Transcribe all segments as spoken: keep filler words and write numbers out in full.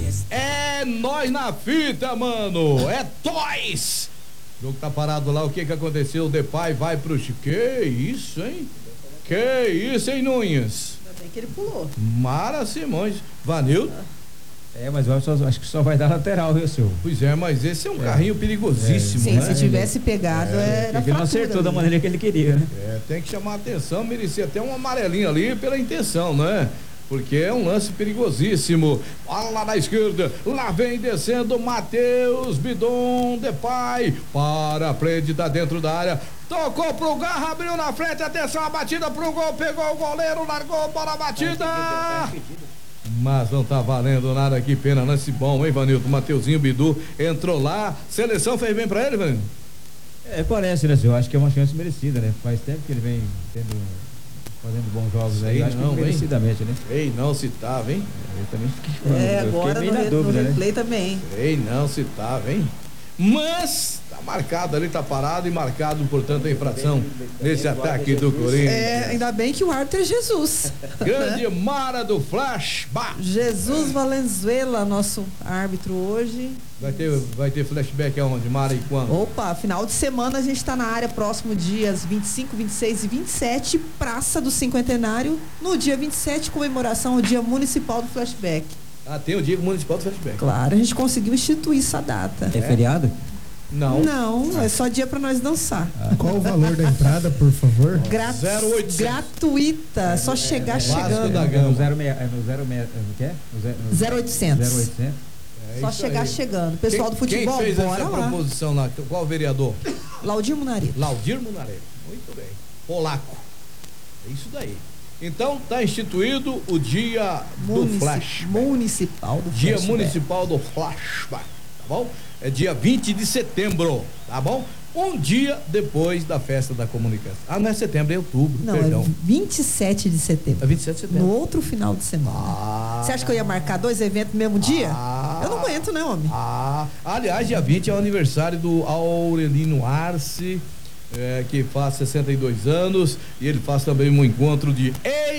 É nós na fita, mano. É Toys. O jogo tá parado lá, o que que aconteceu? O Depay vai pro... Que isso, hein? Que isso, hein, Nunes? Ainda bem que ele pulou. Mara Simões. Vanildo? É, mas eu só, acho que só vai dar lateral, viu, senhor? Pois é, mas esse é um é. carrinho perigosíssimo, Sim, né? se tivesse pegado, é, era Ele não acertou ali da maneira que ele queria, né? É, tem que chamar a atenção, merecia até um amarelinho ali pela intenção, né? Porque é um lance perigosíssimo. Olha lá na esquerda, lá vem descendo Matheus Bidon Depay, para a frente, tá dentro da área, tocou pro Garra, abriu na frente, atenção, a batida pro gol, pegou o goleiro, largou para a batida, mas não tá valendo nada aqui, pena, lance bom, hein, Vanilton? Mateuzinho Bidu entrou lá, seleção fez bem pra ele, Vanilton? É, parece, né, senhor? Acho que é uma chance merecida, né? Faz tempo que ele vem tendo... fazendo bons jogos aí, acho não, que merecidamente, né? Ei, não se tava, hein? Eu também fiquei, é, eu agora fiquei no, na dúvida, no replay né? também. Ei, não se tava, hein? Mas tá marcado ali, tá parado e marcado, portanto, a infração nesse ataque do Corinthians. É, ainda bem que o árbitro é Jesus. Grande Mara do Flash. Bah. Jesus Valenzuela, nosso árbitro hoje. Vai ter, vai ter flashback aonde, Mara, e quando? Opa, final de semana a gente tá na área, próximo dias vinte e cinco, vinte e seis e vinte e sete, Praça do Cinquentenário. No dia vinte e sete, comemoração ao Dia Municipal do Flashback. Ah, tem o Dia Municipal do Flashback. Claro, a gente conseguiu instituir essa data. É, é feriado? Não. Não, é só dia pra nós dançar. Ah. Qual o valor da entrada, por favor? Gra- zero oitocentos. Gratuita, é, só chegar é, chegando. Da é Gama. no zero seis, é no zero seis, no que é? zero oitocentos. zero oitocentos. É só chegar aí. chegando. Pessoal quem, do futebol, quem fez bora essa lá. proposição lá? Qual vereador? Laudir Munarito. Laudir Munarito. Muito bem. Polaco. É isso daí. Então tá instituído o dia Munici- do Flash. Municipal do Dia Flashback. Municipal do Flashback, tá bom? É dia vinte de setembro, tá bom? Um dia depois da festa da comunicação. Ah, não é setembro, é outubro, Não, perdão. é vinte e sete de setembro. É vinte e sete de setembro. No outro final de semana. Ah, Você acha que eu ia marcar dois eventos no mesmo dia? Ah, Eu não aguento, né, homem? Ah, aliás, dia vinte é o aniversário do Aurelino Arce, é, que faz sessenta e dois anos, e ele faz também um encontro de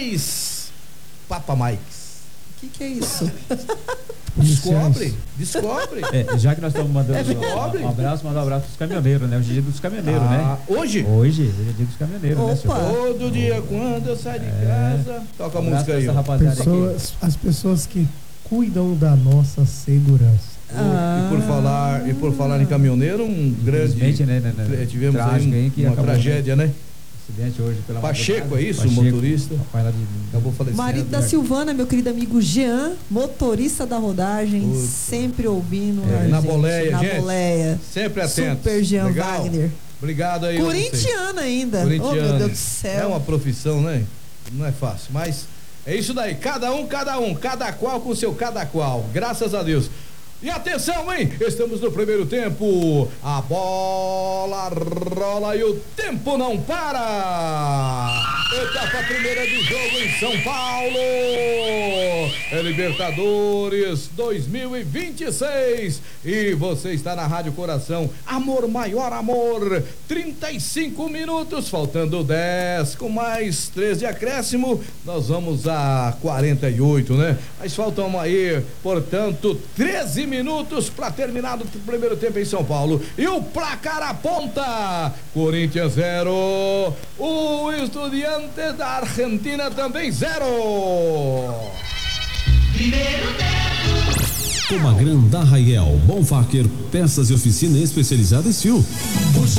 ex-Papa Mikes. O que, que é isso? Descobre, descobre. É, já que nós estamos mandando É, um, um abraço, mandar um abraço pros caminhoneiros, né? Hoje é dia dos caminhoneiros, Ah, né? hoje? Hoje, hoje é dia dos caminhoneiros, né, senhor? Opa. Todo dia quando eu saio de É. casa, toca a Um abraço música aí. pra essa ó. rapaziada aqui. Pessoas, as pessoas que cuidam da nossa segurança. Ah. E por falar, e por falar em caminhoneiro, um grande, Infelizmente, né, né, né, tivemos trágico aí, aí um, que uma acabou, tragédia, né? Acidente hoje pela Pacheco, madrugada. é isso? Pacheco, O motorista? rapaz lá de... Acabou falecendo. Marido da né? Silvana, meu querido amigo Jean, motorista da rodagem, Puta. sempre ouvindo É, a na gente, boleia, na gente. boleia. Sempre atento. Super Jean Legal? Wagner. Obrigado aí. Corintiano ainda. Corintiano. Oh, meu Deus do céu. É uma profissão, né? Não é fácil, mas é isso daí. Cada um, cada um, cada qual com seu cada qual. Graças a Deus. E atenção, hein? Estamos no primeiro tempo. A bola rola e o tempo não para. Etapa primeira de jogo em São Paulo. É Libertadores dois mil e vinte e seis. E você está na Rádio Coração. Amor, maior amor. trinta e cinco minutos, faltando dez. Com mais três de acréscimo, nós vamos a quarenta e oito, né? Mas faltam aí, portanto, treze minutos para terminar o primeiro tempo em São Paulo. E o placar aponta: Corinthians zero, o Estudiantes da Argentina também zero. Primeiro tempo. Comagram da Raiel, Bonfacker, peças e oficina especializada em fio.